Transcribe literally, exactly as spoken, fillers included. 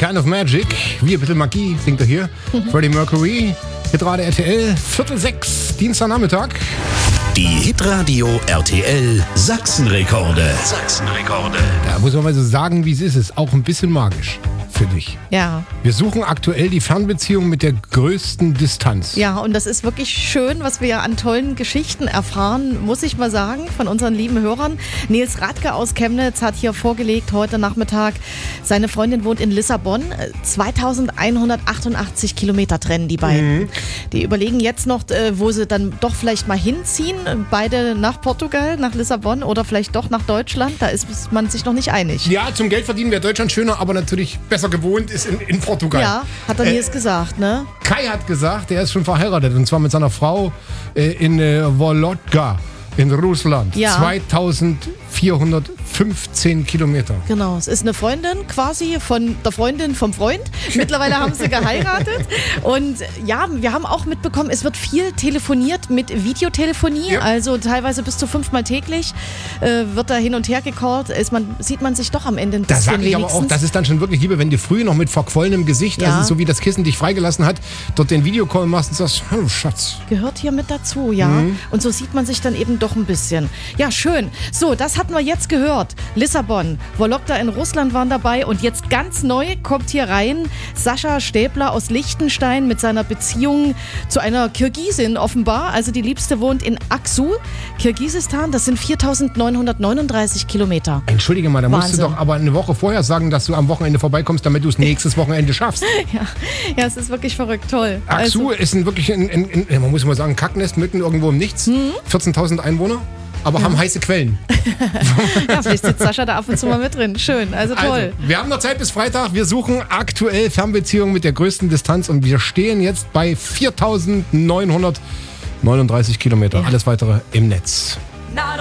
Kind of Magic. Wie ein bisschen Magie singt er hier. Mhm. Freddie Mercury. Hitradio R T L, Viertel sechs, Dienstagnachmittag. Die Hitradio R T L Sachsenrekorde. Sachsenrekorde. Da muss man mal so sagen, wie es ist. Ist auch ein bisschen magisch für dich. Ja. Wir suchen aktuell die Fernbeziehung mit der größten Distanz. Ja, und das ist wirklich schön, was wir an tollen Geschichten erfahren, muss ich mal sagen, von unseren lieben Hörern. Nils Radke aus Chemnitz hat hier vorgelegt heute Nachmittag. Seine Freundin wohnt in Lissabon. zweitausendeinhundertachtundachtzig Kilometer trennen die beiden. Mhm. Die überlegen jetzt noch, wo sie dann doch vielleicht mal hinziehen. Beide nach Portugal, nach Lissabon oder vielleicht doch nach Deutschland. Da ist man sich noch nicht einig. Ja, zum Geld verdienen wäre Deutschland schöner, aber natürlich besser gewohnt ist in, in Portugal. Ja, hat er Nils äh, gesagt, ne? Kai hat gesagt, er ist schon verheiratet und zwar mit seiner Frau äh, in äh, Volodka in Russland. Ja. zweitausendvierhundertfünfzehn Kilometer. Genau, es ist eine Freundin quasi von der Freundin vom Freund. Mittlerweile haben sie geheiratet. Und ja, wir haben auch mitbekommen, es wird viel telefoniert mit Videotelefonie. Ja. Also teilweise bis zu fünfmal täglich äh, wird da hin und her gecallt. Ist man, sieht man sich doch am Ende ein bisschen Da sage ich wenigstens. aber auch, das ist dann schon wirklich Liebe, wenn du früh noch mit verquollenem Gesicht, ja. also so wie das Kissen dich freigelassen hat, dort den Videocall machst und sagst, hallo Schatz. Gehört hier mit dazu, ja. Mhm. Und so sieht man sich dann eben doch ein bisschen. Ja, schön. So, das hatten wir jetzt gehört. Lissabon, Vologda in Russland waren dabei und jetzt ganz neu kommt hier rein Sascha Stäbler aus Liechtenstein mit seiner Beziehung zu einer Kirgisin offenbar. Also die Liebste wohnt in Aksu, Kirgisistan. Das sind viertausendneunhundertneununddreißig Kilometer. Entschuldige mal, da Wahnsinn. musst du doch aber eine Woche vorher sagen, dass du am Wochenende vorbeikommst, damit du es nächstes Wochenende schaffst. Ja, ja, es ist wirklich verrückt, toll. Aksu also, ist ein wirklich, ein, ein, ein, man muss mal sagen, Kacknest mitten irgendwo im Nichts. Hm? vierzehntausend Einwohner, aber ja. haben heiße Quellen. Ja, vielleicht sitzt Sascha da ab und zu mal mit drin. Schön, also toll. Also, wir haben noch Zeit bis Freitag. Wir suchen aktuell Fernbeziehungen mit der größten Distanz und wir stehen jetzt bei viertausendneunhundertneununddreißig Kilometer. Ja. Alles weitere im Netz.